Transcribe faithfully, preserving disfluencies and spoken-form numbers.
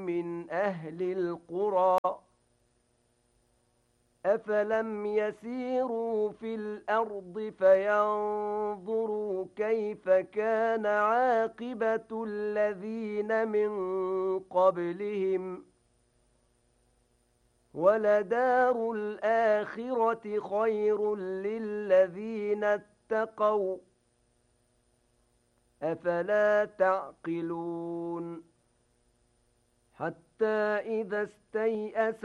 من أهل القرى أفلم يسيروا في الأرض فينظروا كيف كان عاقبة الذين من قبلهم ولدار الآخرة خير للذين اتقوا أفلا تعقلون حتى إذا استيأس